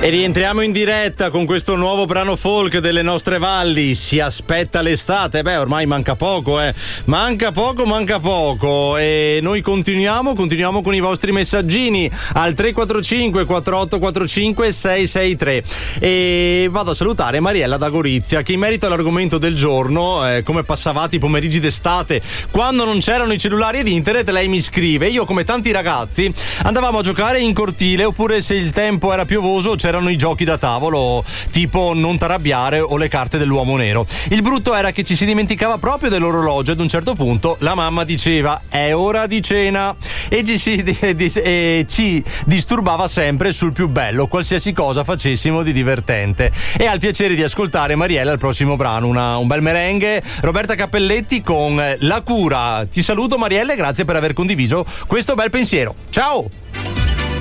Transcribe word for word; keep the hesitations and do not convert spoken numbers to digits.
E rientriamo in diretta con questo nuovo brano folk delle nostre valli. Si aspetta l'estate. Beh, ormai manca poco, eh. Manca poco, manca poco. E noi continuiamo, continuiamo con i vostri messaggini al tre quattro cinque quattro otto quattro cinque sei sei tre. E vado a salutare Mariella da Gorizia, che in merito all'argomento del giorno, eh, come passavate i pomeriggi d'estate quando non c'erano i cellulari ed internet, lei mi scrive: io come tanti ragazzi andavamo a giocare in cortile, oppure se il tempo era piovoso c'erano i giochi da tavolo tipo Non t'arrabbiare o le carte dell'uomo nero. Il brutto era che ci si dimenticava proprio dell'orologio. Ad un certo punto la mamma diceva è ora di cena e ci, si, di, di, e ci disturbava sempre sul più bello, qualsiasi cosa facessimo di divertente. E ha il piacere di ascoltare Mariella al prossimo brano, una, un bel merengue, Roberta Cappelletti con La cura. Ti saluto Mariella e grazie per aver condiviso questo bel pensiero. Ciao!